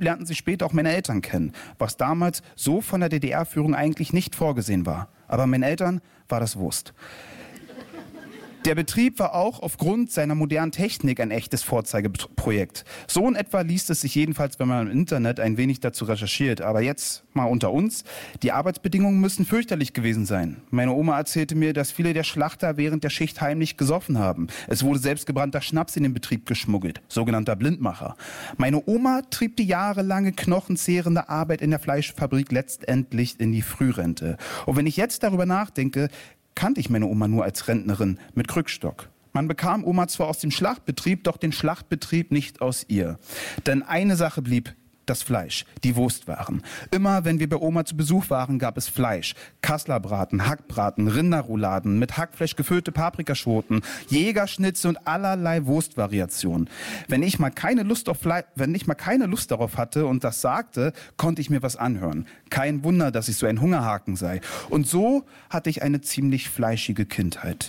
lernten sie später auch meine Eltern kennen, was damals so von der DDR-Führung eigentlich nicht vorgesehen war. Aber meinen Eltern war das Wurst. Der Betrieb war auch aufgrund seiner modernen Technik ein echtes Vorzeigeprojekt. So in etwa liest es sich jedenfalls, wenn man im Internet ein wenig dazu recherchiert. Aber jetzt mal unter uns. Die Arbeitsbedingungen müssen fürchterlich gewesen sein. Meine Oma erzählte mir, dass viele der Schlachter während der Schicht heimlich gesoffen haben. Es wurde selbstgebrannter Schnaps in den Betrieb geschmuggelt, sogenannter Blindmacher. Meine Oma trieb die jahrelange knochenzehrende Arbeit in der Fleischfabrik letztendlich in die Frührente. Und wenn ich jetzt darüber nachdenke, kannte ich meine Oma nur als Rentnerin mit Krückstock. Man bekam Oma zwar aus dem Schlachtbetrieb, doch den Schlachtbetrieb nicht aus ihr. Denn eine Sache blieb: das Fleisch, die Wurstwaren. Immer wenn wir bei Oma zu Besuch waren, gab es Fleisch. Kasslerbraten, Hackbraten, Rinderrouladen, mit Hackfleisch gefüllte Paprikaschoten, Jägerschnitzel und allerlei Wurstvariationen. Wenn ich mal keine Lust darauf hatte und das sagte, konnte ich mir was anhören. Kein Wunder, dass ich so ein Hungerhaken sei. Und so hatte ich eine ziemlich fleischige Kindheit.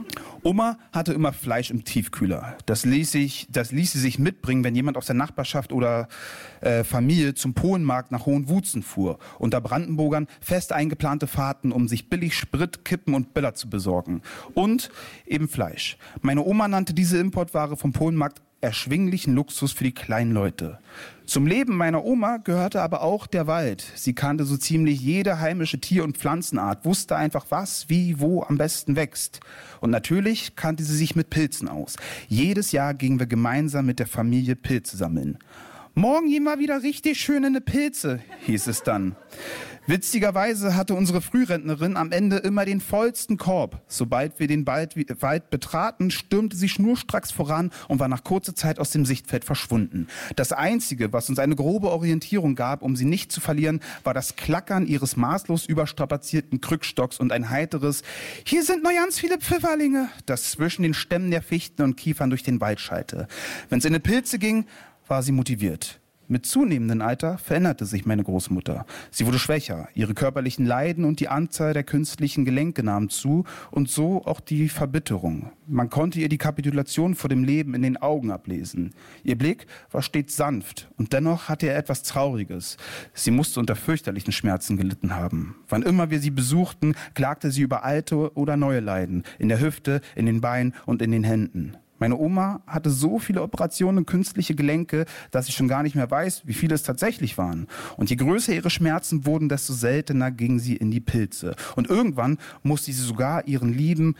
Oma hatte immer Fleisch im Tiefkühler. Das ließ sie sich mitbringen, wenn jemand aus der Nachbarschaft oder Familie zum Polenmarkt nach Hohenwutzen fuhr. Unter Brandenburgern fest eingeplante Fahrten, um sich billig Sprit, Kippen und Böller zu besorgen. Und eben Fleisch. Meine Oma nannte diese Importware vom Polenmarkt erschwinglichen Luxus für die kleinen Leute. Zum Leben meiner Oma gehörte aber auch der Wald. Sie kannte so ziemlich jede heimische Tier- und Pflanzenart, wusste einfach, was, wie, wo am besten wächst. Und natürlich kannte sie sich mit Pilzen aus. Jedes Jahr gingen wir gemeinsam mit der Familie Pilze sammeln. Morgen gehen wir wieder richtig schön in die Pilze, hieß es dann. Witzigerweise hatte unsere Frührentnerin am Ende immer den vollsten Korb. Sobald wir den Wald betraten, stürmte sie schnurstracks voran und war nach kurzer Zeit aus dem Sichtfeld verschwunden. Das Einzige, was uns eine grobe Orientierung gab, um sie nicht zu verlieren, war das Klackern ihres maßlos überstrapazierten Krückstocks und ein heiteres „Hier sind noch ganz viele Pfifferlinge", das zwischen den Stämmen der Fichten und Kiefern durch den Wald schallte. Wenn es in die Pilze ging, war sie motiviert. Mit zunehmendem Alter veränderte sich meine Großmutter. Sie wurde schwächer, ihre körperlichen Leiden und die Anzahl der künstlichen Gelenke nahmen zu und so auch die Verbitterung. Man konnte ihr die Kapitulation vor dem Leben in den Augen ablesen. Ihr Blick war stets sanft und dennoch hatte er etwas Trauriges. Sie musste unter fürchterlichen Schmerzen gelitten haben. Wann immer wir sie besuchten, klagte sie über alte oder neue Leiden, in der Hüfte, in den Beinen und in den Händen. Meine Oma hatte so viele Operationen und künstliche Gelenke, dass ich schon gar nicht mehr weiß, wie viele es tatsächlich waren. Und je größer ihre Schmerzen wurden, desto seltener ging sie in die Pilze. Und irgendwann musste sie sogar ihren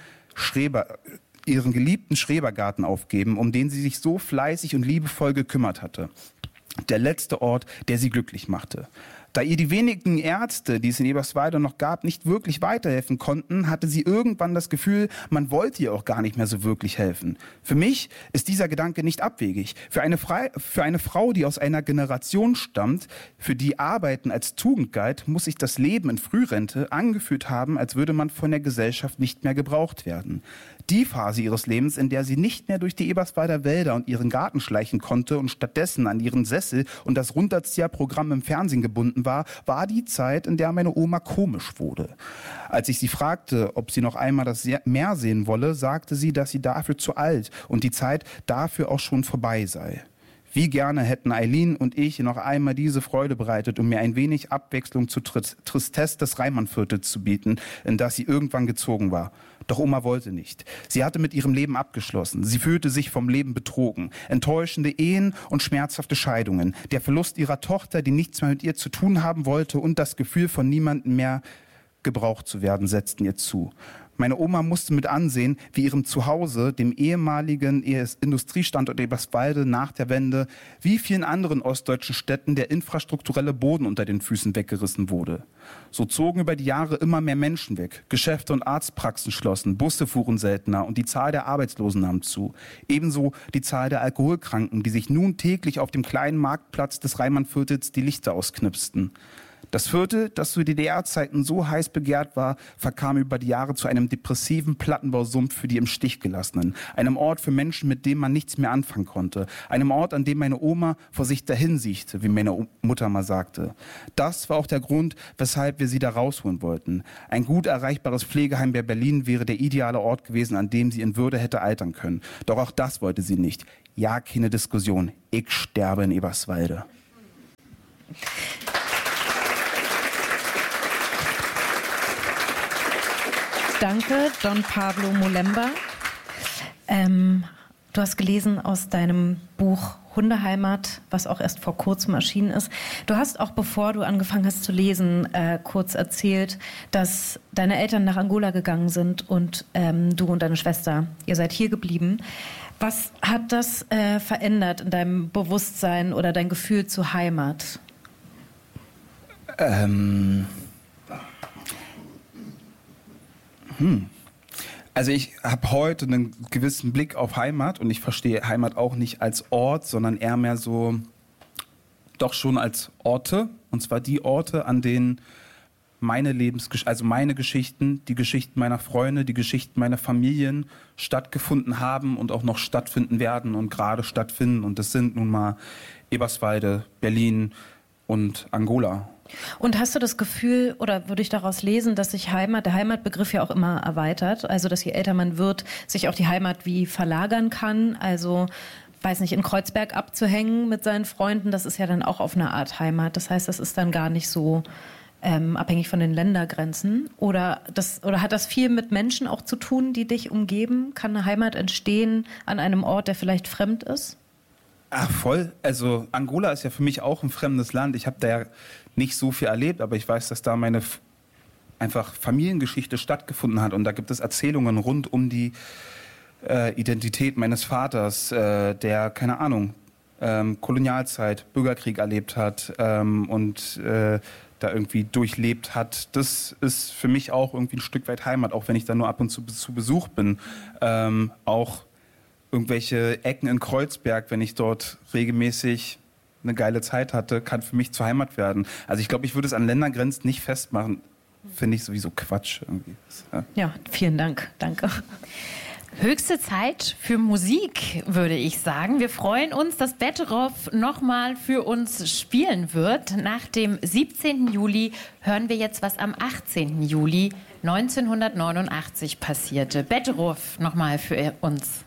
geliebten Schrebergarten aufgeben, um den sie sich so fleißig und liebevoll gekümmert hatte. Der letzte Ort, der sie glücklich machte. Da ihr die wenigen Ärzte, die es in Eberswalde noch gab, nicht wirklich weiterhelfen konnten, hatte sie irgendwann das Gefühl, man wollte ihr auch gar nicht mehr so wirklich helfen. Für mich ist dieser Gedanke nicht abwegig. Für eine Frau, die aus einer Generation stammt, für die Arbeiten als Tugend galt, muss sich das Leben in Frührente angefühlt haben, als würde man von der Gesellschaft nicht mehr gebraucht werden. Die Phase ihres Lebens, in der sie nicht mehr durch die Eberswalder Wälder und ihren Garten schleichen konnte und stattdessen an ihren Sessel und das Runterzieherprogramm im Fernsehen gebunden war die Zeit, in der meine Oma komisch wurde. Als ich sie fragte, ob sie noch einmal das Meer sehen wolle, sagte sie, dass sie dafür zu alt und die Zeit dafür auch schon vorbei sei. Wie gerne hätten Eileen und ich noch einmal diese Freude bereitet, um mir ein wenig Abwechslung zur Tristesse des Reimannsviertels zu bieten, in das sie irgendwann gezogen war. Doch Oma wollte nicht. Sie hatte mit ihrem Leben abgeschlossen. Sie fühlte sich vom Leben betrogen. Enttäuschende Ehen und schmerzhafte Scheidungen. Der Verlust ihrer Tochter, die nichts mehr mit ihr zu tun haben wollte, und das Gefühl, von niemandem mehr gebraucht zu werden, setzten ihr zu. Meine Oma musste mit ansehen, wie ihrem Zuhause, dem ehemaligen Industriestandort Eberswalde nach der Wende, wie vielen anderen ostdeutschen Städten der infrastrukturelle Boden unter den Füßen weggerissen wurde. So zogen über die Jahre immer mehr Menschen weg. Geschäfte und Arztpraxen schlossen, Busse fuhren seltener und die Zahl der Arbeitslosen nahm zu. Ebenso die Zahl der Alkoholkranken, die sich nun täglich auf dem kleinen Marktplatz des Reimannsviertels die Lichter ausknipsten. Das Viertel, das zu DDR-Zeiten so heiß begehrt war, verkam über die Jahre zu einem depressiven Plattenbausumpf für die im Stich gelassenen. Einem Ort für Menschen, mit dem man nichts mehr anfangen konnte. Einem Ort, an dem meine Oma vor sich dahinsiechte, wie meine Mutter mal sagte. Das war auch der Grund, weshalb wir sie da rausholen wollten. Ein gut erreichbares Pflegeheim bei Berlin wäre der ideale Ort gewesen, an dem sie in Würde hätte altern können. Doch auch das wollte sie nicht. Ja, keine Diskussion. Ich sterbe in Eberswalde. Danke, Don Pablo Molemba. Du hast gelesen aus deinem Buch Hundeheimat, was auch erst vor kurzem erschienen ist. Du hast auch, bevor du angefangen hast zu lesen, kurz erzählt, dass deine Eltern nach Angola gegangen sind und du und deine Schwester, ihr seid hier geblieben. Was hat das verändert in deinem Bewusstsein oder dein Gefühl zur Heimat? Also ich habe heute einen gewissen Blick auf Heimat und ich verstehe Heimat auch nicht als Ort, sondern eher mehr so, doch schon als Orte. Und zwar die Orte, an denen meine meine Geschichten, die Geschichten meiner Freunde, die Geschichten meiner Familien stattgefunden haben und auch noch stattfinden werden und gerade stattfinden. Und das sind nun mal Eberswalde, Berlin und Angola. Und hast du das Gefühl, oder würde ich daraus lesen, dass sich der Heimatbegriff ja auch immer erweitert, also dass je älter man wird, sich auch die Heimat wie verlagern kann, also weiß nicht, in Kreuzberg abzuhängen mit seinen Freunden, das ist ja dann auch auf eine Art Heimat. Das heißt, das ist dann gar nicht so abhängig von den Ländergrenzen. Oder hat das viel mit Menschen auch zu tun, die dich umgeben? Kann eine Heimat entstehen an einem Ort, der vielleicht fremd ist? Ach, voll. Also Angola ist ja für mich auch ein fremdes Land. Ich habe da ja nicht so viel erlebt, aber ich weiß, dass da meine einfach Familiengeschichte stattgefunden hat. Und da gibt es Erzählungen rund um die Identität meines Vaters, der, keine Ahnung, Kolonialzeit, Bürgerkrieg erlebt hat und da irgendwie durchlebt hat. Das ist für mich auch irgendwie ein Stück weit Heimat, auch wenn ich da nur ab und zu Besuch bin. Auch irgendwelche Ecken in Kreuzberg, wenn ich dort regelmäßig eine geile Zeit hatte, kann für mich zur Heimat werden. Also ich glaube, ich würde es an Ländergrenzen nicht festmachen. Finde ich sowieso Quatsch irgendwie. Ja, vielen Dank. Danke. Höchste Zeit für Musik, würde ich sagen. Wir freuen uns, dass Betteroff nochmal für uns spielen wird. Nach dem 17. Juli hören wir jetzt, was am 18. Juli 1989 passierte. Betteroff nochmal für uns.